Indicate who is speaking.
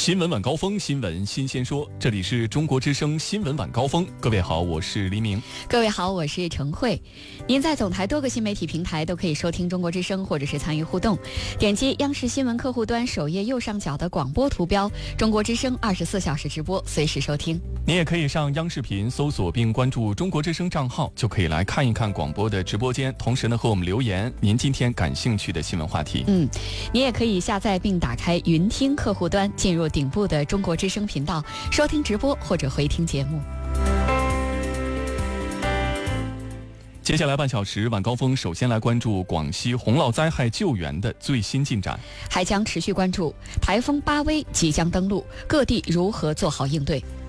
Speaker 1: 新闻晚高峰，新闻新鲜说，这里是中国之声新闻晚高峰。各位好，我是黎明。
Speaker 2: 各位好，我是程慧。您在总台多个新媒体平台都可以收听中国之声，或者是参与互动。点击央视新闻客户端首页右上角的广播图标，中国之声24小时直播，随时收听。
Speaker 1: 你也可以上央视频搜索并关注中国之声账号，就可以来看一看广播的直播间，同时呢和我们留言您今天感兴趣的新闻话题。
Speaker 2: 你也可以下载并打开云听客户端，进入顶部的中国之声频道，收听直播或者回听节目。
Speaker 1: 接下来半小时晚高峰，首先来关注广西洪涝灾害救援的最新进展，
Speaker 2: 还将持续关注台风巴威即将登陆，各地如何做好应对。